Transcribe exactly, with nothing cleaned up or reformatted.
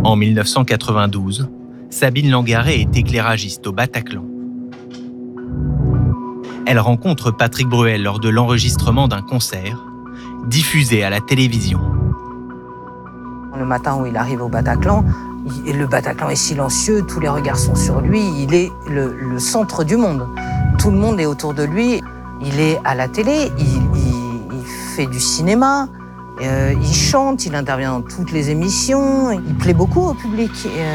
En mille neuf cent quatre-vingt-douze, Sabine Langaret est éclairagiste au Bataclan. Elle rencontre Patrick Bruel lors de l'enregistrement d'un concert, diffusé à la télévision. Le matin où il arrive au Bataclan, il, le Bataclan est silencieux, tous les regards sont sur lui, il est le, le centre du monde. Tout le monde est autour de lui, il est à la télé, il, il, il fait du cinéma, euh, il chante, il intervient dans toutes les émissions, il plaît beaucoup au public.